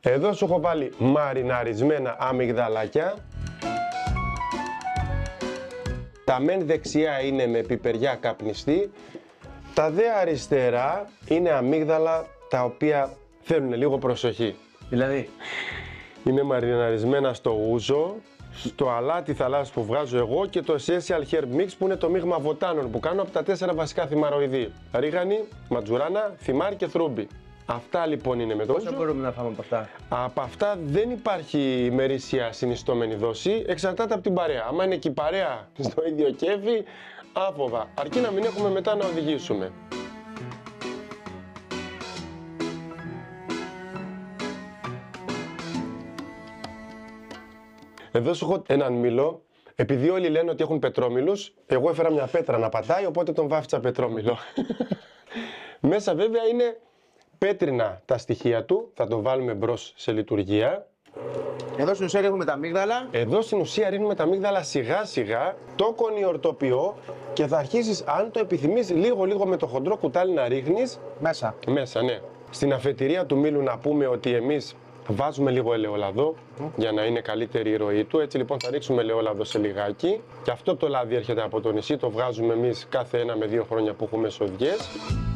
Εδώ σου έχω βάλει μαριναρισμένα αμυγδαλάκια. Τα μεν δεξιά είναι με πιπεριά καπνιστή. Τα δε αριστερά είναι αμύγδαλα τα οποία θέλουν λίγο προσοχή. Δηλαδή. Είναι μαριναρισμένα στο ούζο, στο αλάτι θαλάσσης που βγάζω εγώ και το Essential Herb Mix που είναι το μείγμα βοτάνων που κάνω από τα 4 βασικά θυμαροειδή. Ρίγανη, ματζουράνα, θυμάρι και θρούμπι. Αυτά λοιπόν είναι με το ούζο. Πόσα μπορούμε να φάμε από αυτά? Από αυτά δεν υπάρχει ημερήσια συνιστόμενη δόση, εξαρτάται από την παρέα. Άμα είναι και η παρέα στο ίδιο κέφι, άφοβα. Αρκεί να μην έχουμε μετά να οδηγήσουμε. Εδώ σου έχω έναν μήλο. Επειδή όλοι λένε ότι έχουν πετρόμηλους, εγώ έφερα μια πέτρα να πατάει, οπότε τον βάφτισα πετρόμηλο. Μέσα βέβαια είναι πέτρινα τα στοιχεία του, θα το βάλουμε μπρος σε λειτουργία. Εδώ στην ουσία ρίχνουμε τα αμύγδαλα. Εδώ στην ουσία ρίχνουμε τα αμύγδαλα σιγά σιγά, το κονιορτοποιώ και θα αρχίσεις, αν το επιθυμείς, λίγο με το χοντρό κουτάλι να ρίχνεις. Μέσα. Μέσα, ναι. Στην αφετηρία του μήλου να πούμε ότι εμείς βάζουμε λίγο ελαιόλαδο για να είναι καλύτερη η ροή του. Έτσι λοιπόν θα ρίξουμε ελαιόλαδο σε λιγάκι. Και αυτό το λάδι έρχεται από το νησί, το βγάζουμε εμείς κάθε 1 με 2 χρόνια που έχουμε σοδιές.